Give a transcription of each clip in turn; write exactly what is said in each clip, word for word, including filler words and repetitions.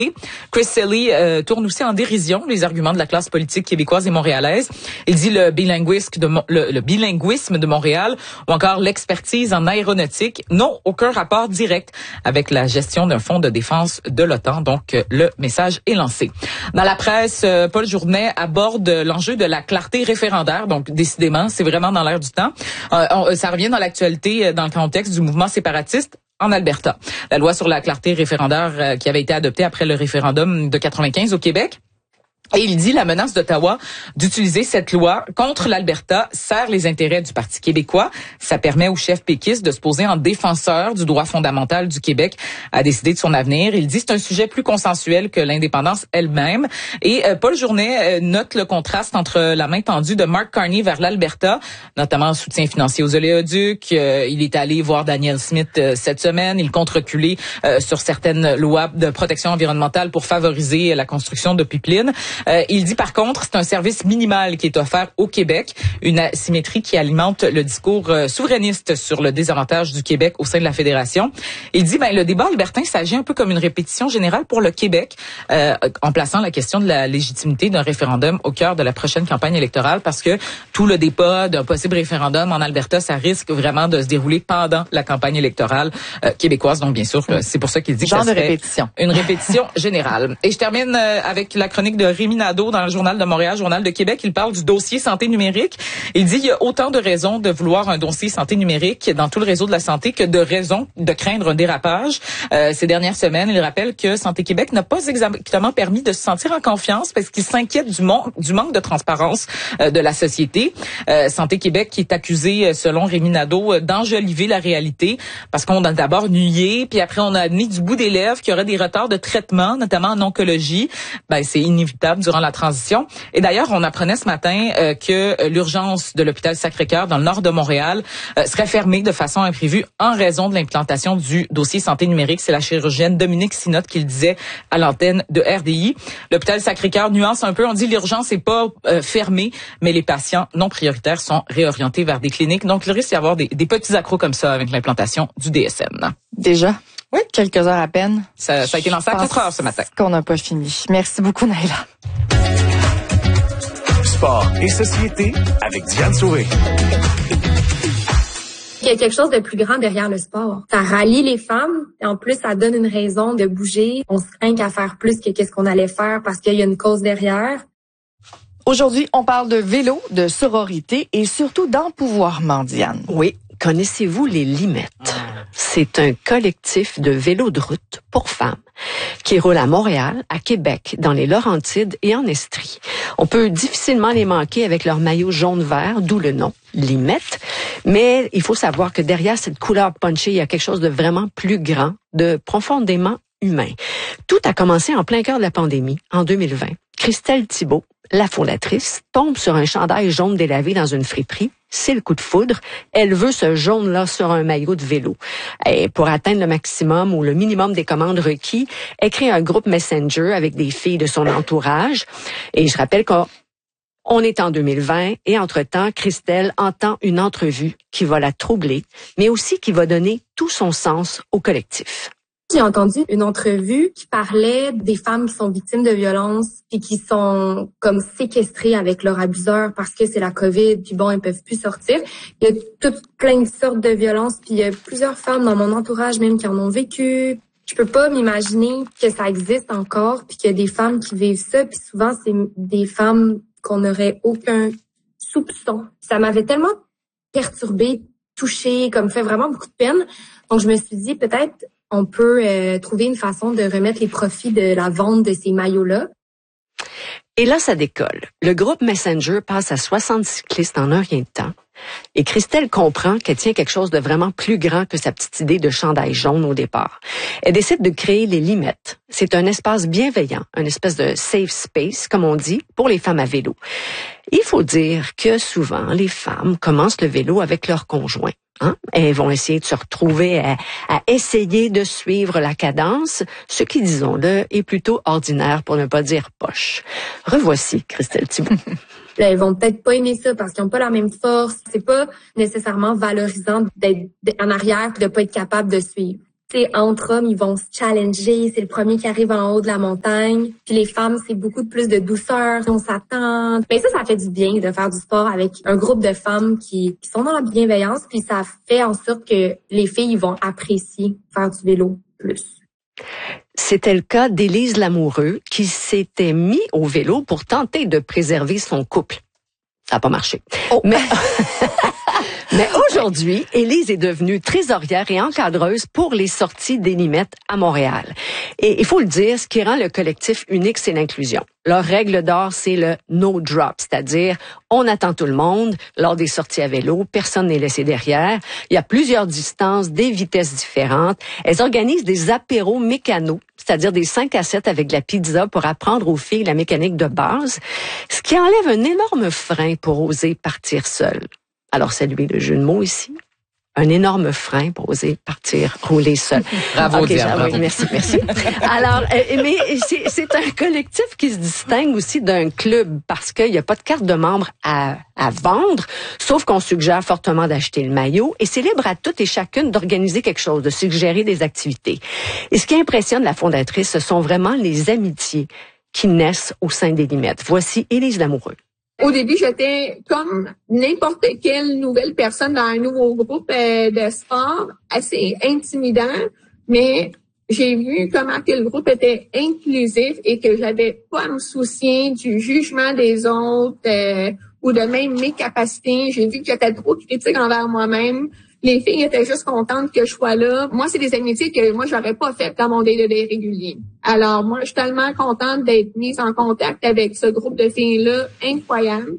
Chris Selley euh, tourne aussi en dérision les arguments de la classe politique québécoise et montréalaise. Il dit le bilinguisme de, le, le bilinguisme de Montréal ou encore l'expertise en aéronautique n'ont aucun rapport direct avec la gestion d'un fonds de défense de l'OTAN. Donc, euh, le message est lancé. Dans la presse, euh, Paul Journet aborde l'enjeu de la clarté référendaire. Donc, décidément, c'est vraiment dans l'air du temps. Euh, on, ça revient dans l'actualité, dans le contexte du mouvement séparatiste en Alberta. La loi sur la clarté référendaire euh, qui avait été adoptée après le référendum de quatre-vingt-quinze au Québec. Et il dit la menace d'Ottawa d'utiliser cette loi contre l'Alberta sert les intérêts du Parti québécois. Ça permet au chef péquiste de se poser en défenseur du droit fondamental du Québec à décider de son avenir. Il dit que c'est un sujet plus consensuel que l'indépendance elle-même. Et euh, Paul Journet euh, note le contraste entre la main tendue de Mark Carney vers l'Alberta, notamment en soutien financier aux oléoducs. Euh, il est allé voir Danielle Smith euh, cette semaine. Il compte reculer euh, sur certaines lois de protection environnementale pour favoriser la construction de pipelines. Euh, il dit par contre, c'est un service minimal qui est offert au Québec, une asymétrie qui alimente le discours euh, souverainiste sur le désavantage du Québec au sein de la Fédération. Il dit, ben le débat albertain s'agit un peu comme une répétition générale pour le Québec, euh, en plaçant la question de la légitimité d'un référendum au cœur de la prochaine campagne électorale, parce que tout le débat d'un possible référendum en Alberta, ça risque vraiment de se dérouler pendant la campagne électorale euh, québécoise. Donc bien sûr, c'est pour ça qu'il dit Genre que ça de répétition. Une répétition générale. Et je termine euh, avec la chronique de Rémi Nadeau dans le Journal de Montréal, Journal de Québec. Il parle du dossier santé numérique. Il dit il y a autant de raisons de vouloir un dossier santé numérique dans tout le réseau de la santé que de raisons de craindre un dérapage. Euh, ces dernières semaines, il rappelle que Santé Québec n'a pas exactement permis de se sentir en confiance parce qu'il s'inquiète du, mon- du manque de transparence euh, de la société. Euh, Santé Québec qui est accusé, selon Rémi Nadeau, d'enjoliver la réalité parce qu'on a d'abord nié, puis après on a admis du bout des lèvres qu'il y aurait des retards de traitement, notamment en oncologie. Ben, c'est inévitable durant la transition. Et d'ailleurs, on apprenait ce matin euh, que l'urgence de l'hôpital Sacré-Cœur dans le nord de Montréal euh, serait fermée de façon imprévue en raison de l'implantation du dossier santé numérique. C'est la chirurgienne Dominique Sinotte qui le disait à l'antenne de R D I. L'hôpital Sacré-Cœur nuance un peu. On dit l'urgence n'est pas euh, fermée, mais les patients non prioritaires sont réorientés vers des cliniques. Donc, il risque d'y avoir des, des petits accros comme ça avec l'implantation du D S N. Déjà? Oui. Quelques heures à peine. Ça, ça a été lancé à quatre heures ce matin. Qu'on n'a pas fini. Merci beaucoup, Naïla. Sport et société avec Diane Sauvé. Il y a quelque chose de plus grand derrière le sport. Ça rallie les femmes et en plus, ça donne une raison de bouger. On se craint qu'à faire plus que qu'est-ce qu'on allait faire parce qu'il y a une cause derrière. Aujourd'hui, on parle de vélo, de sororité et surtout d'empouvoirment, Diane. Oui. Connaissez-vous les Limettes? C'est un collectif de vélos de route pour femmes qui roule à Montréal, à Québec, dans les Laurentides et en Estrie. On peut difficilement les manquer avec leur maillot jaune-vert, d'où le nom, Limettes. Mais il faut savoir que derrière cette couleur punchée, il y a quelque chose de vraiment plus grand, de profondément humain. Tout a commencé en plein cœur de la pandémie, en deux mille vingt. Christelle Thibault, la fondatrice, tombe sur un chandail jaune délavé dans une friperie. C'est le coup de foudre. Elle veut ce jaune-là sur un maillot de vélo. Et pour atteindre le maximum ou le minimum des commandes requis, elle crée un groupe Messenger avec des filles de son entourage. Et je rappelle qu'on est en deux mille vingt et entre-temps, Christelle entend une entrevue qui va la troubler, mais aussi qui va donner tout son sens au collectif. J'ai entendu une entrevue qui parlait des femmes qui sont victimes de violences puis qui sont comme séquestrées avec leur abuseur parce que c'est la COVID puis bon, ils peuvent plus sortir. Il y a toutes plein de sortes de violences puis il y a plusieurs femmes dans mon entourage même qui en ont vécu. Je peux pas m'imaginer que ça existe encore puis qu'il y a des femmes qui vivent ça puis souvent c'est des femmes qu'on n'aurait aucun soupçon. Ça m'avait tellement perturbée, touchée, comme fait vraiment beaucoup de peine. Donc je me suis dit peut-être on peut euh, trouver une façon de remettre les profits de la vente de ces maillots-là. Et là, ça décolle. Le groupe Messenger passe à soixante cyclistes en un rien de temps. Et Christelle comprend qu'elle tient quelque chose de vraiment plus grand que sa petite idée de chandail jaune au départ. Elle décide de créer les Limettes. C'est un espace bienveillant, une espèce de safe space, comme on dit, pour les femmes à vélo. Il faut dire que souvent, les femmes commencent le vélo avec leur conjoint. Hein? Elles vont essayer de se retrouver à, à essayer de suivre la cadence, ce qui, disons-le, est plutôt ordinaire pour ne pas dire poche. Revoici Christelle Thibault. Là, elles vont peut-être pas aimer ça parce qu'ils n'ont pas la même force. C'est pas nécessairement valorisant d'être en arrière et de pas être capable de suivre. C'est entre hommes, ils vont se challenger. C'est le premier qui arrive en haut de la montagne. Puis les femmes, c'est beaucoup plus de douceur. On s'attend. Mais ça, ça fait du bien de faire du sport avec un groupe de femmes qui, qui sont dans la bienveillance. Puis ça fait en sorte que les filles vont apprécier faire du vélo plus. C'était le cas d'Élise Lamoureux qui s'était mis au vélo pour tenter de préserver son couple. Ça n'a pas marché. Oh. Mais... Mais aujourd'hui, Élise est devenue trésorière et encadreuse pour les sorties des Limettes à Montréal. Et il faut le dire, ce qui rend le collectif unique, c'est l'inclusion. Leur règle d'or, c'est le no drop, c'est-à-dire on attend tout le monde lors des sorties à vélo, personne n'est laissé derrière. Il y a plusieurs distances, des vitesses différentes. Elles organisent des apéros mécanos, c'est-à-dire des cinq à sept avec de la pizza pour apprendre aux filles la mécanique de base, ce qui enlève un énorme frein pour oser partir seule. Alors, saluez le jeu de mots ici. Un énorme frein pour oser partir rouler seul. Bravo, okay, Diane, bravo. bravo. Merci, merci. Alors, euh, mais c'est, c'est un collectif qui se distingue aussi d'un club parce qu'il n'y a pas de carte de membre à, à vendre, sauf qu'on suggère fortement d'acheter le maillot et c'est libre à toutes et chacune d'organiser quelque chose, de suggérer des activités. Et ce qui impressionne la fondatrice, ce sont vraiment les amitiés qui naissent au sein des Limettes. Voici Élise Lamoureux. Au début, j'étais comme n'importe quelle nouvelle personne dans un nouveau groupe euh, de sport, assez intimidant, mais j'ai vu comment que le groupe était inclusif et que j'avais pas à me soucier du jugement des autres euh, ou de même mes capacités. J'ai vu que j'étais trop critique envers moi-même. Les filles étaient juste contentes que je sois là. Moi, c'est des amitiés que moi, j'aurais pas faites dans mon day-to-day régulier. Alors, moi, je suis tellement contente d'être mise en contact avec ce groupe de filles-là, incroyable.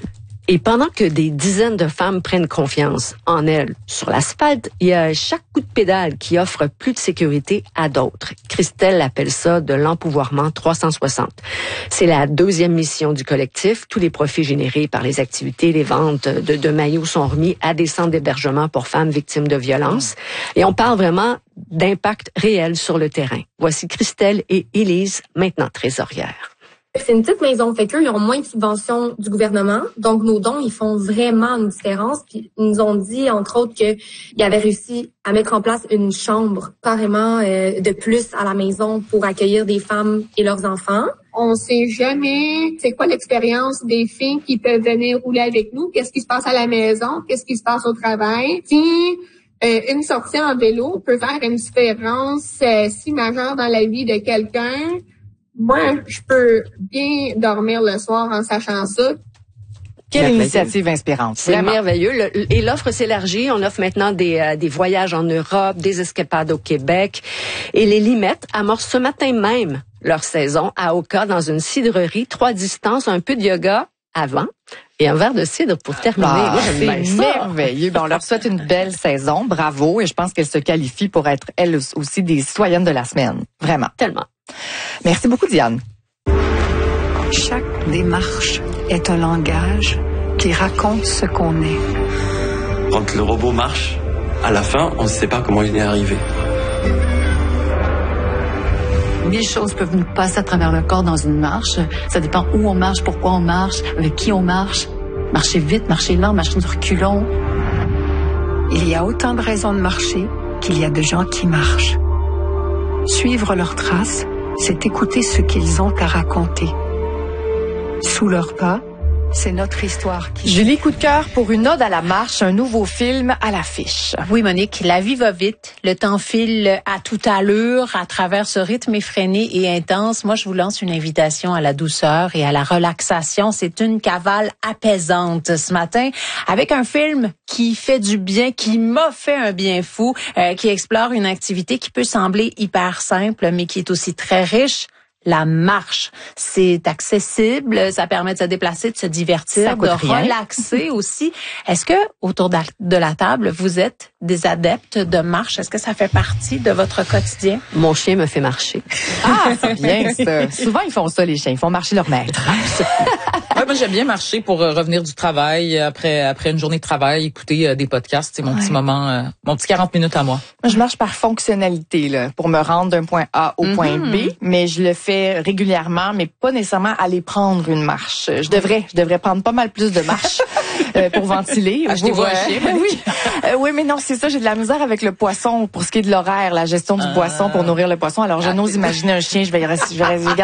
Et pendant que des dizaines de femmes prennent confiance en elles sur l'asphalte, il y a chaque coup de pédale qui offre plus de sécurité à d'autres. Christelle appelle ça de l'empouvoirment trois cent soixante. C'est la deuxième mission du collectif. Tous les profits générés par les activités, les ventes de, de maillots sont remis à des centres d'hébergement pour femmes victimes de violences. Et on parle vraiment d'impact réel sur le terrain. Voici Christelle et Élise, maintenant trésorières. C'est une petite maison, fait qu'eux, ils ont moins de subventions du gouvernement. Donc, nos dons, ils font vraiment une différence. Puis, ils nous ont dit, entre autres, qu'ils avaient réussi à mettre en place une chambre carrément euh, de plus à la maison pour accueillir des femmes et leurs enfants. On sait jamais c'est quoi l'expérience des filles qui peuvent venir rouler avec nous, qu'est-ce qui se passe à la maison, qu'est-ce qui se passe au travail. Puis, euh, une sortie en vélo peut faire une différence euh, si majeure dans la vie de quelqu'un. Moi, je peux bien dormir le soir en sachant ça. Quelle initiative inspirante. C'est vraiment merveilleux. Le, et l'offre s'élargit. On offre maintenant des, euh, des voyages en Europe, des escapades au Québec. Et les Limettes amorcent ce matin même leur saison à Oka dans une cidrerie. Trois distances, un peu de yoga avant et un verre de cidre pour terminer. Ah, Moi, j'aime bien c'est ça. merveilleux. Ben, on leur souhaite une belle saison. Bravo. Et je pense qu'elles se qualifient pour être, elles aussi, des citoyennes de la semaine. Vraiment. Tellement. Merci beaucoup, Diane. Chaque démarche est un langage qui raconte ce qu'on est. Quand le robot marche, à la fin, on ne sait pas comment il est arrivé. Mille choses peuvent nous passer à travers le corps dans une marche. Ça dépend où on marche, pourquoi on marche, avec qui on marche. Marcher vite, marcher lent, marcher de reculons. Il y a autant de raisons de marcher qu'il y a de gens qui marchent. Suivre leurs traces, c'est écouter ce qu'ils ont à raconter. Sous leurs pas, c'est notre histoire qui... Julie, coup de cœur pour une ode à la marche, un nouveau film à l'affiche. Oui, Monique, la vie va vite. Le temps file à toute allure à travers ce rythme effréné et intense. Moi, je vous lance une invitation à la douceur et à la relaxation. C'est une cavale apaisante ce matin avec un film qui fait du bien, qui m'a fait un bien fou, euh, qui explore une activité qui peut sembler hyper simple, mais qui est aussi très riche. La marche, c'est accessible, ça permet de se déplacer, de se divertir, de rien. Relaxer aussi. Est-ce que autour de la table, vous êtes des adeptes de marche? Est-ce que ça fait partie de votre quotidien? Mon chien me fait marcher. Ah, c'est bien ça. Souvent, ils font ça, les chiens. Ils font marcher leur maître. Ouais, moi j'aime bien marcher pour euh, revenir du travail après après une journée de travail, écouter euh, des podcasts, c'est mon ouais. petit moment, euh, mon petit quarante minutes à moi. Moi je marche par fonctionnalité là, pour me rendre d'un point A au mm-hmm. point B, mais je le fais régulièrement, mais pas nécessairement aller prendre une marche. Je devrais, je devrais prendre pas mal plus de marches euh, pour ventiler. Achetez-vous un chien, oui. Euh, oui, mais non, c'est ça, j'ai de la misère avec le poisson pour ce qui est de l'horaire, la gestion du ah. poisson pour nourrir le poisson. Alors je ah, n'ose imaginer un chien, je vais y rester, je vais